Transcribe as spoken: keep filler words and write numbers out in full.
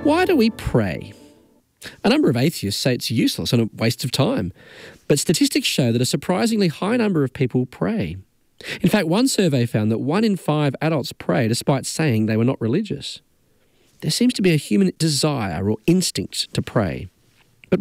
Why do we pray? A number of atheists say it's useless and a waste of time, but statistics show that a surprisingly high number of people pray. In fact, one survey found that one in five adults pray despite saying they were not religious. There seems to be a human desire or instinct to pray.